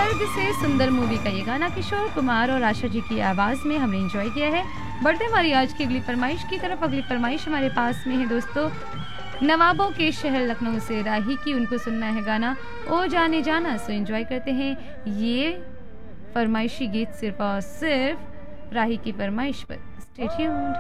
स्वर्ग से सुंदर मूवी का ये गाना किशोर कुमार और आशा जी की आवाज़ में हमने एंजॉय किया है। बढ़ते हमारी आज की अगली फरमाइश की तरफ। अगली फरमाइश हमारे पास में है दोस्तों, नवाबों के शहर लखनऊ से राही की। उनको सुनना है गाना ओ जाने जाना। सो एंजॉय करते हैं ये फरमाइशी गीत सिर्फ और सिर्फ राही की फरमाइश पर। Stay tuned.